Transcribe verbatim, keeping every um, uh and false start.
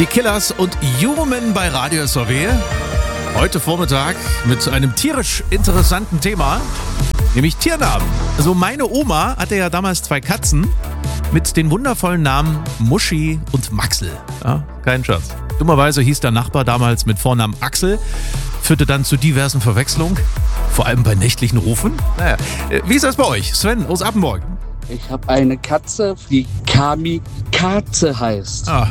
Die Killers und Human bei Radio S O W. Heute Vormittag mit einem tierisch interessanten Thema, nämlich Tiernamen. Also meine Oma hatte ja damals zwei Katzen mit den wundervollen Namen Muschi und Maxel. Ja, kein Scherz. Dummerweise hieß der Nachbar damals mit Vornamen Axel, führte dann zu diversen Verwechslungen, vor allem bei nächtlichen Rufen. Naja, wie ist das bei euch? Sven aus Appenburg. Ich habe eine Katze, die Kamikaze heißt. Ah,